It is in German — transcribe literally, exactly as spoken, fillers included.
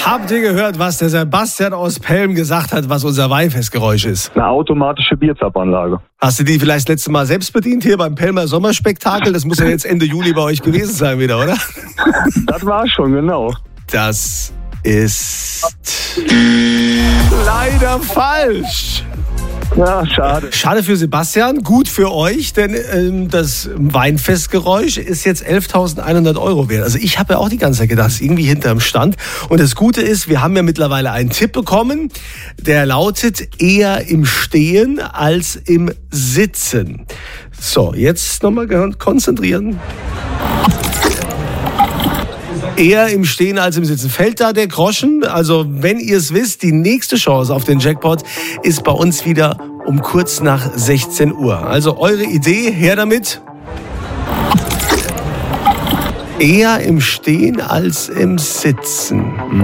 Habt ihr gehört, was der Sebastian aus Pelm gesagt hat, was unser Weinfestgeräusch ist? Eine automatische Bierzapfanlage. Hast du die vielleicht das letzte Mal selbst bedient hier beim Pelmer Sommerspektakel? Das muss ja jetzt Ende Juli bei euch gewesen sein wieder, oder? Das war schon, genau. Das ist leider falsch. Ja, schade. Schade für Sebastian, gut für euch, denn ähm, das Weinfestgeräusch ist jetzt elftausendeinhundert Euro wert. Also ich habe ja auch die ganze Zeit gedacht, das ist irgendwie hinterm Stand. Und das Gute ist, wir haben ja mittlerweile einen Tipp bekommen, der lautet eher im Stehen als im Sitzen. So, jetzt nochmal konzentrieren. Eher im Stehen als im Sitzen. Fällt da der Groschen? Also wenn ihr es wisst, die nächste Chance auf den Jackpot ist bei uns wieder um kurz nach sechzehn Uhr. Also eure Idee, her damit. Eher im Stehen als im Sitzen.